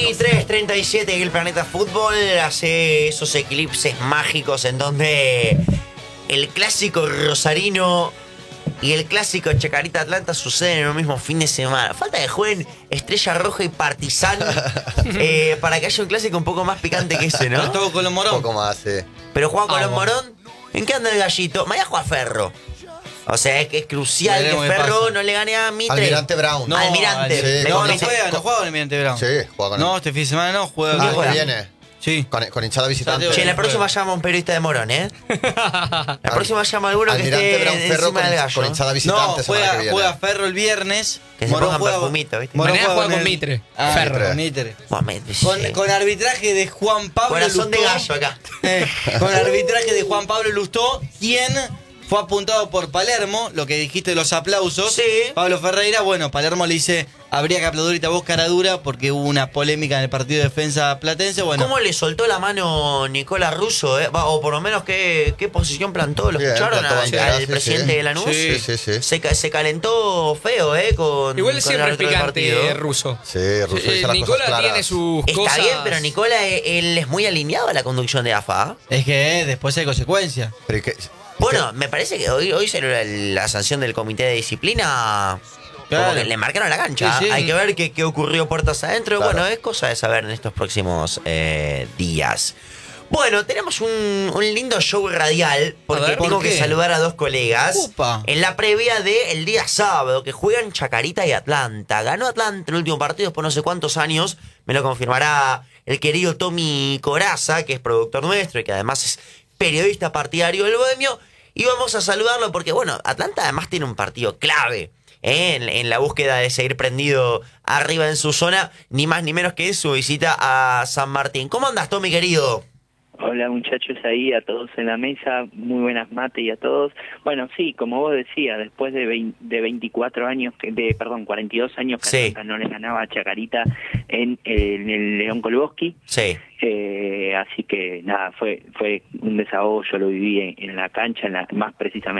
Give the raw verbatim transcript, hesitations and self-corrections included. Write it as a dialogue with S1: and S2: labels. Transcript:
S1: veintitrés treinta y siete y el Planeta Fútbol hace esos eclipses mágicos en donde el clásico rosarino y el clásico Chacarita Atlanta suceden en un mismo fin de semana. Falta que jueguen Estrella Roja y Partizan eh, para que haya un clásico un poco más picante que ese, ¿no?
S2: Todo Colón Morón.
S3: Un poco más, sí.
S1: Pero juega Colón
S4: Ah, bueno.
S1: Morón. ¿En qué anda el gallito? Mañana juega Ferro. O sea, es que es crucial
S2: Veremos
S1: que
S2: qué
S1: Ferro
S2: pasa.
S1: no le gane a Mitre.
S3: Almirante Brown.
S2: No,
S1: Almirante.
S3: Sí,
S1: Me
S2: No,
S3: con
S2: no
S3: ese-
S2: juega, no
S3: con-
S2: juega con Almirante Brown.
S3: Sí, juega con
S2: No,
S3: él.
S2: este fin de semana no juega.
S1: ¿Con quién
S3: Ah,
S1: juega?
S3: que viene.
S2: Sí.
S3: Con, con hinchada visitante.
S1: Che, la
S2: Juega.
S1: próxima llama a un periodista de Morón, ¿eh? La próxima llama a alguno que
S3: Almirante
S1: esté
S3: Brown Ferro
S1: encima
S3: con,
S1: del
S3: con
S1: gallo.
S3: hinchada
S2: No,
S3: visitante semana que
S2: juega,
S3: viene.
S2: juega Ferro el viernes.
S1: Que se pongan perfumito, ¿viste?
S2: Morón
S4: Mañana juega con
S2: el-
S4: Mitre.
S2: Ah,
S4: Ferro.
S2: con Mitre.
S1: Buah, me-
S2: Con,
S1: sí.
S2: con arbitraje de Juan Pablo
S1: Corazón de
S2: Lustó.
S1: gallo acá.
S2: Eh, con arbitraje de Juan Pablo Lustó, quien fue apuntado por Palermo, lo que dijiste de los aplausos.
S1: Sí.
S2: Pablo Ferreira, bueno, Palermo le dice, habría que aplaudir a vos cara dura porque hubo una polémica en el partido de defensa platense. Bueno,
S1: ¿Cómo le soltó la mano Nicola Russo? Eh? Va, o por lo menos qué, qué posición plantó. ¿Lo
S3: Bien,
S1: escucharon
S3: plantó
S1: a-
S3: bandera,
S1: al
S3: sí,
S1: presidente
S3: sí.
S1: de Lanús?
S3: Sí, sí, sí.
S1: Se, ca- se calentó feo, ¿eh? Con,
S4: Igual
S1: con
S4: siempre
S1: el
S4: es
S1: árbitro del
S4: picante
S1: partido.
S4: ruso.
S3: Sí, Russo
S4: Eh,
S3: dice las
S4: Nicola
S3: cosas claras.
S4: tiene sus
S1: Está
S4: cosas.
S1: bien, pero Nicola, eh, él es muy alineado a la conducción de A F A.
S2: es que después hay consecuencias.
S3: Pero ¿y qué-
S1: Bueno, me parece que hoy, hoy salió la, la sanción del comité de disciplina.
S2: Claro.
S1: Como que le marcaron la cancha.
S2: Sí, sí.
S1: Hay que ver qué, qué ocurrió puertas adentro.
S3: Claro.
S1: Bueno, es cosa de saber en estos próximos eh, días. Bueno, tenemos un, un lindo show radial porque
S2: A ver, ¿por
S1: tengo que
S2: qué?
S1: saludar a dos colegas
S2: Upa.
S1: en la previa del día sábado que juegan Chacarita y Atlanta. Ganó Atlanta el último partido después no sé cuántos años, me lo confirmará el querido Tommy Coraza, que es productor nuestro y que además es periodista partidario del Bohemio, y vamos a saludarlo porque, bueno, Atlanta además tiene un partido clave ¿eh? en, en la búsqueda de seguir prendido arriba en su zona, ni más ni menos que en su visita a San Martín. ¿Cómo andas, Tommy, querido?
S5: Hola muchachos ahí, a todos en la mesa, muy buenas mate y a todos. Bueno, sí, como vos decías, después de, veinte, de veinticuatro años, que- de perdón, cuarenta y dos años que
S1: Sí.
S5: Atlanta no le ganaba a Chacarita en, en el León Kolboski.
S1: Sí.
S5: Eh, así que nada, fue fue un desahogo, yo lo viví en, en la cancha, en la, más precisamente